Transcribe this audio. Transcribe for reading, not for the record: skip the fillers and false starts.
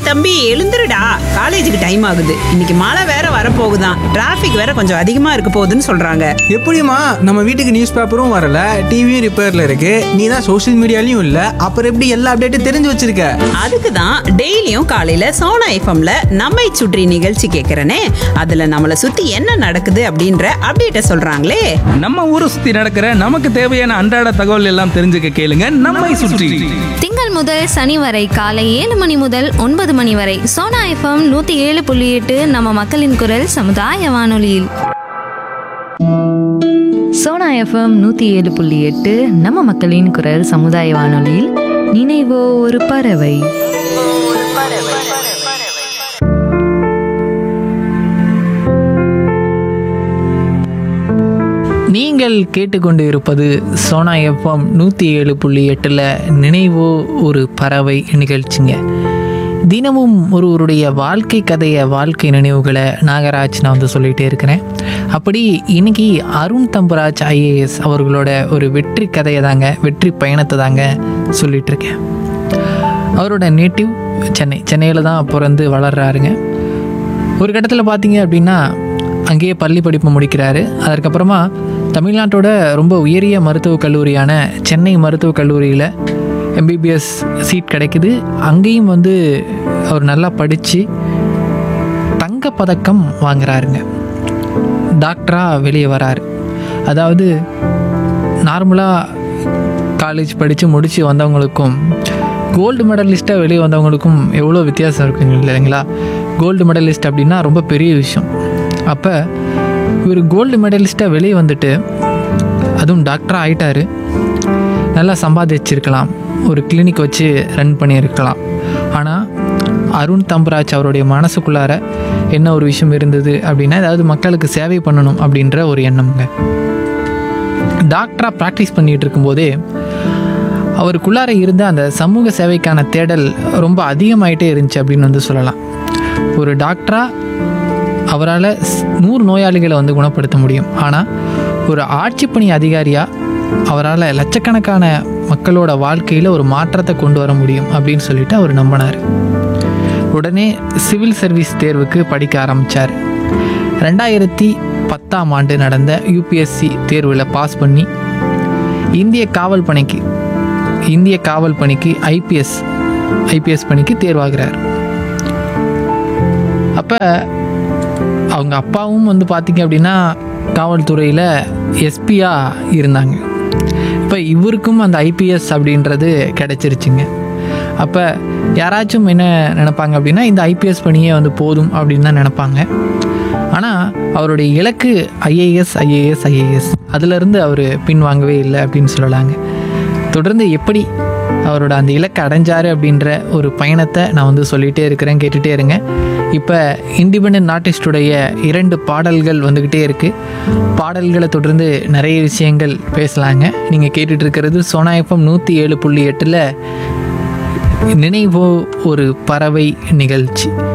தம்பி எழுந்துருடா, காலேஜுக்கு டைம் ஆகுது. இன்னைக்கு மழை வேற வரப்போகுதான், டிராஃபிக் வேற கொஞ்சம் அதிகமா இருக்க போகுதுன்னு சொல்றாங்க. எப்படிம்மா, நம்ம வீட்டுக்கு நியூஸ் பேப்பரும் வரல, டிவியும் ரிப்பேர்ல இருக்கு, நீ தான் சோஷியல் மீடியாலையும் இல்ல, அப்புறம் எப்படி எல்லா அப்டேட்டும் தெரிஞ்சு வச்சிருக்க? அதுக்கு தான் டெய்லியும் காலையில சோனா எஃப்எம்ல நம்மை சுற்றி நிகழ்ச்சி கேட்கறனே. அதுல நம்மள சுத்தி என்ன நடக்குது அப்படின்ற அப்டேட்ட சொல்றாங்களே. நம்ம ஊரை சுத்தி நடக்கிற நமக்கு தேவையான அன்றாட தகவல் எல்லாம் தெரிஞ்சுக்க கேளுங்க நம்மை சுற்றி. திங்கள் முதல் சனி வரை காலை 7 மணி முதல் 9 மணி வரை சோனா எஃப்எம் 107.8 நம்ம மக்களின் குரல் சமுதாய வானொலியில். சோனா எஃப்எம் 107.8 நம்ம மக்களின் குரல் சமுதாய வானொலியில் நினைவோ ஒரு பறவை. நீங்கள் கேட்டுக்கொண்டு இருப்பது சோனா எஃப்எம் 107.8 நினைவோ ஒரு பறவை நிகழ்ச்சிங்க. தினமும் ஒருவருடைய வாழ்க்கை கதையை, வாழ்க்கை நினைவுகளை நாகராஜ் நான் வந்து சொல்லிகிட்டே இருக்கிறேன். அப்படி இன்னைக்கு அருண் தம்புராஜ் ஐஏஎஸ் அவர்களோட ஒரு வெற்றி கதையை தாங்க, வெற்றி பயணத்தை தாங்க சொல்லிகிட்டு இருக்கேன். அவரோட நேட்டிவ் சென்னையில் தான் பிறந்து வளர்றாருங்க. ஒரு கட்டத்தில் பார்த்தீங்க அப்படின்னா அங்கேயே பள்ளி படிப்பு முடிக்கிறாரு. அதற்கப்புறமா தமிழ்நாட்டோட ரொம்ப உயரிய மருத்துவக் கல்லூரியான சென்னை மருத்துவக் கல்லூரியில் எம்பிபிஎஸ் சீட் கிடைக்குது. அங்கேயும் வந்து அவர் நல்லா படித்து தங்கப்பதக்கம் வாங்குறாருங்க. டாக்டராக வெளியே வராரு. அதாவது நார்மலாக காலேஜ் படித்து முடித்து வந்தவங்களுக்கும் கோல்டு மெடலிஸ்ட்டாக வெளியே வந்தவங்களுக்கும் எவ்வளோ வித்தியாசம் இருக்குங்க இல்லைங்களா? கோல்டு மெடலிஸ்ட் அப்படின்னா ரொம்ப பெரிய விஷயம். அப்போ இவர் கோல்டு மெடலிஸ்ட்டாக வெளியே வந்துட்டு அதுவும் டாக்டராக ஆகிட்டார். நல்லா சம்பாதிச்சிருக்கலாம், ஒரு கிளினிக் வச்சு ரன் பண்ணியிருக்கலாம். ஆனால் அருண் தம்புராஜ் அவருடைய மனசுக்குள்ளார என்ன ஒரு விஷயம் இருந்தது அப்படின்னா, அதாவது மக்களுக்கு சேவை பண்ணணும் அப்படின்ற ஒரு எண்ணம்ங்க. டாக்டராக ப்ராக்டிஸ் பண்ணிகிட்டு இருக்கும்போதே அவருக்குள்ளார இருந்த அந்த சமூக சேவைக்கான தேடல் ரொம்ப அதிகமாகிட்டே இருந்துச்சு அப்படின்னு வந்து சொல்லலாம். ஒரு டாக்டராக அவரால் 100 நோயாளிகளை வந்து குணப்படுத்த முடியும். ஆனால் ஒரு ஆட்சிப்பணி அதிகாரியாக அவரால் லட்சக்கணக்கான மக்களோட வாழ்க்கையில் ஒரு மாற்றத்தை கொண்டு வர முடியும் அப்படின்னு சொல்லிட்டு அவர் நம்பினார். உடனே சிவில் சர்வீஸ் தேர்வுக்கு படிக்க ஆரம்பித்தார். 2010ஆம் ஆண்டு நடந்த யூபிஎஸ்சி தேர்வில் பாஸ் பண்ணி இந்திய காவல் பணிக்கு ஐபிஎஸ் பணிக்கு தேர்வாகிறார். அப்போ அவங்க அப்பாவும் வந்து பார்த்திங்க அப்படின்னா காவல்துறையில் எஸ்பியாக இருந்தாங்க. இப்போ இவருக்கும் அந்த ஐபிஎஸ் அப்படின்றது கிடச்சிருச்சுங்க. அப்போ யாராச்சும் என்ன நினைப்பாங்க அப்படின்னா, இந்த ஐபிஎஸ் பணியே வந்து போதும் அப்படின்னு தான் நினைப்பாங்க. ஆனால் அவருடைய இலக்கு ஐஏஎஸ் அதிலிருந்து அவர் பின்வாங்கவே இல்லை அப்படின்னு சொல்லலாங்க. தொடர்ந்து எப்படி அவரோட அந்த இலக்கை அடைஞ்சார் அப்படின்ற ஒரு பயணத்தை நான் வந்து சொல்லிகிட்டே இருக்கிறேன், கேட்டுகிட்டே இருங்க. இப்போ இண்டிபெண்டன்ட் ஆர்டிஸ்டுடைய 2 பாடல்கள் வந்துக்கிட்டே இருக்குது. பாடல்களை தொடர்ந்து நிறைய விஷயங்கள் பேசலாங்க. நீங்கள் கேட்டுட்டு இருக்கிறது சோனா எஃப்எம் 107.8 நினைவோ ஒரு பறவை நிகழ்ச்சி.